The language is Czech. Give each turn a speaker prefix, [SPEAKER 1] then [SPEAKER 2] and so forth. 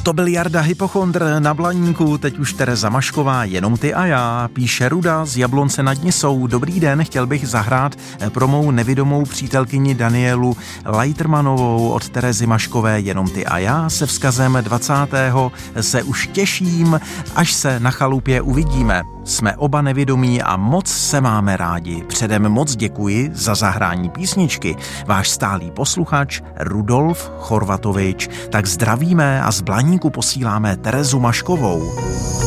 [SPEAKER 1] To byl Jarda Hypochondr na Blaníku, teď už Tereza Mašková, Jenom ty a já, píše Ruda z Jablonce nad Nisou. Dobrý den, chtěl bych zahrát pro mou nevidomou přítelkyni Danielu Leitermanovou od Terezy Maškové Jenom ty a já se vzkazem 20. se už těším, až se na chalupě uvidíme. Jsme oba nevědomí a moc se máme rádi. Předem moc děkuji za zahrání písničky. Váš stálý posluchač Rudolf Chorvatovič. Tak zdravíme a z Blaníku posíláme Terezu Maškovou.